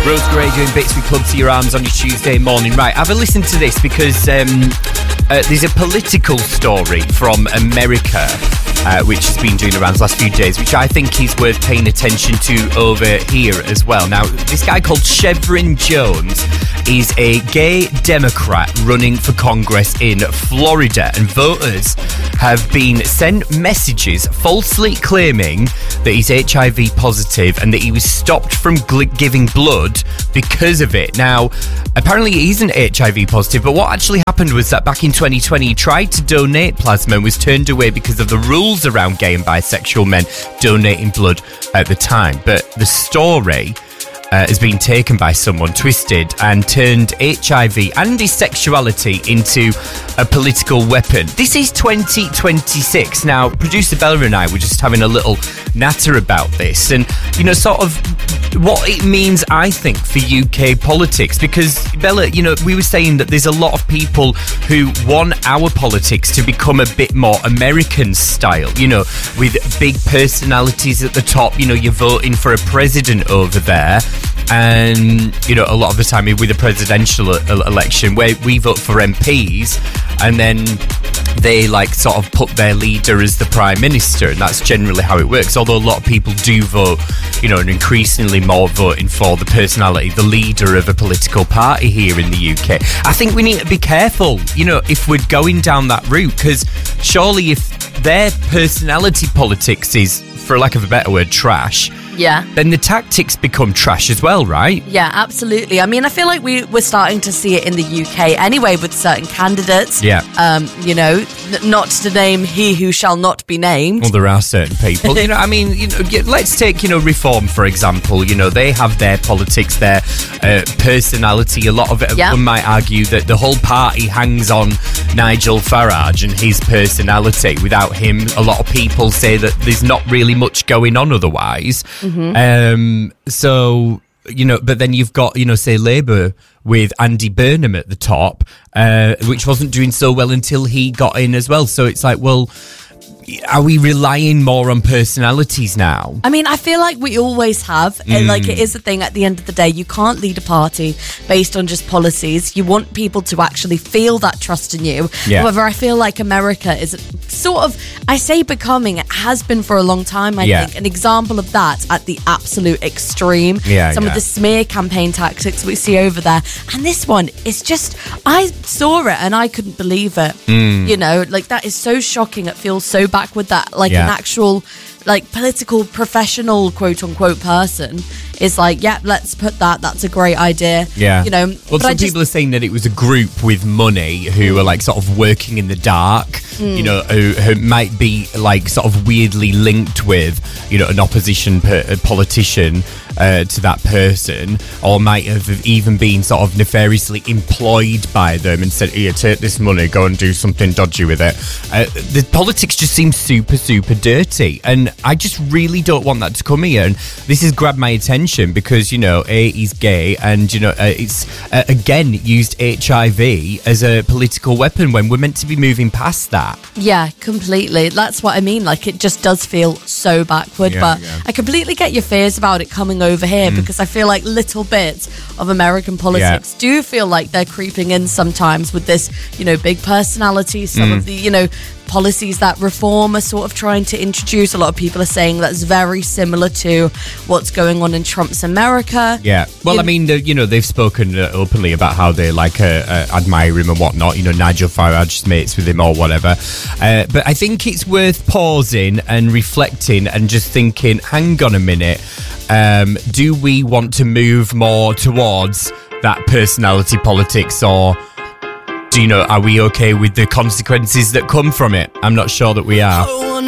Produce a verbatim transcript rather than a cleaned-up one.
Rose Gray doing bits with Club to Your Arms on your Tuesday morning. Right, have a listen to this because um, uh, there's a political story from America uh, which has been doing around the last few days, which I think is worth paying attention to over here as well. Now, this guy called Chevron Jones is a gay Democrat running for Congress in Florida, and voters have been sent messages falsely claiming that he's H I V positive and that he was stopped from gl- giving blood because of it. Now, apparently he isn't H I V positive, but what actually happened was that back in twenty twenty he tried to donate plasma and was turned away because of the rules around gay and bisexual men donating blood at the time. But the story Uh, has been taken by someone, twisted, and turned H I V and his sexuality into a political weapon. This is twenty twenty-six. Now, producer Bella and I were just having a little natter about this and, you know, sort of what it means, I think, for U K politics. Because, Bella, you know, we were saying that there's a lot of people who want our politics to become a bit more American style, you know, with big personalities at the top. You know, you're voting for a president over there. And, you know, a lot of the time with a presidential election where we vote for M Ps and then they like sort of put their leader as the prime minister, and that's generally how it works. Although a lot of people do vote, you know, and increasingly more voting for the personality, the leader of a political party here in the U K. I think we need to be careful, you know, if we're going down that route, because surely if their personality politics is, for lack of a better word, trash, yeah, then the tactics become trash as well, right? Yeah, absolutely. I mean, I feel like we, we're starting to see it in the U K anyway with certain candidates. Yeah. Um, you know, n- not to name he who shall not be named. Well, there are certain people. You know, I mean, you know, let's take, you know, Reform, for example. You know, they have their politics, their uh, personality. A lot of it, yeah. one might argue that the whole party hangs on Nigel Farage and his personality. Without him, a lot of people say that there's not really much going on otherwise. Mm-hmm. Um, so, you know, but then you've got, you know, say Labour with Andy Burnham at the top, uh, which wasn't doing so well until he got in as well. So it's like, well, are we relying more on personalities now? I mean, I feel like we always have. Mm. And like, it is the thing at the end of the day, you can't lead a party based on just policies. You want people to actually feel that trust in you. Yeah. However, I feel like America is sort of, I say becoming, it has been for a long time, I yeah. think, an example of that at the absolute extreme. Yeah, Some yeah. of the smear campaign tactics we see over there. And this one is just, I saw it and I couldn't believe it. Mm. You know, like that is so shocking. It feels so backward that like yeah. an actual like political professional quote unquote person is like, yeah, let's put that, that's a great idea. Yeah. You know, well, but some I just, people are saying that it was a group with money who are like sort of working in the dark, mm. you know, who, who might be like sort of weirdly linked with, you know, an opposition per, a politician uh, to that person, or might have even been sort of nefariously employed by them and said, here, take this money, go and do something dodgy with it. Uh, the politics just seems super, super dirty. And I just really don't want that to come here. And this has grabbed my attention because, you know, A, he's gay, and, you know, uh, it's, uh, again, used H I V as a political weapon when we're meant to be moving past that. Yeah, completely. That's what I mean. Like, it just does feel so backward. Yeah, but yeah. I completely get your fears about it coming over here mm. because I feel like little bits of American politics yeah. do feel like they're creeping in sometimes with this, you know, big personality, some mm. of the, you know, policies that Reform are sort of trying to introduce. A lot of people are saying that's very similar to what's going on in Trump's America. Yeah. Well, you I mean, you know, they've spoken uh, openly about how they like uh, uh, admire him and whatnot. You know, Nigel Farage's mates with him or whatever. Uh, but I think it's worth pausing and reflecting and just thinking, hang on a minute. Um, do we want to move more towards that personality politics, or do you know, are we okay with the consequences that come from it? I'm not sure that we are.